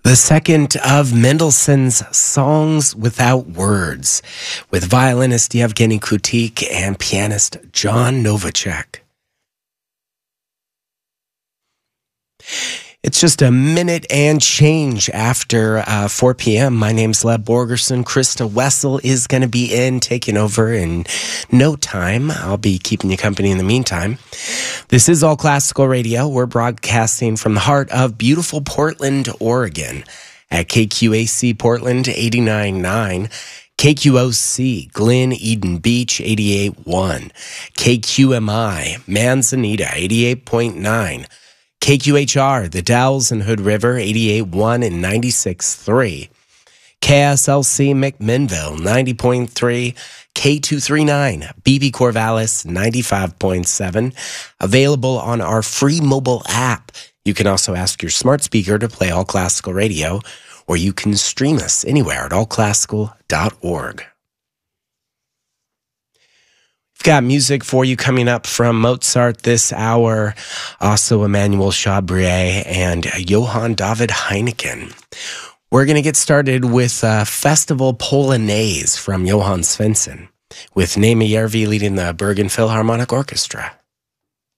The second of Mendelssohn's Songs Without Words, with violinist Yevgeny Kutik and pianist John Novacek. It's just a minute and change after 4 p.m. My name's Leb Borgerson. Krista Wessel is going to be in, taking over in no time. I'll be keeping you company in the meantime. This is All Classical Radio. We're broadcasting from the heart of beautiful Portland, Oregon at KQAC Portland 89.9. KQOC, Glen Eden Beach, 88.1. KQMI, Manzanita, 88.9. KQHR, The Dalles and Hood River, 88.1 and 96.3. KSLC McMinnville, 90.3. K239, BB Corvallis, 95.7. Available on our free mobile app. You can also ask your smart speaker to play All Classical Radio, or you can stream us anywhere at allclassical.org. We've got music for you coming up from Mozart this hour, also Emmanuel Chabrier and Johann David Heineken. We're going to get started with Festival Polonaise from Johann Svensson, with Naima Järvi leading the Bergen Philharmonic Orchestra.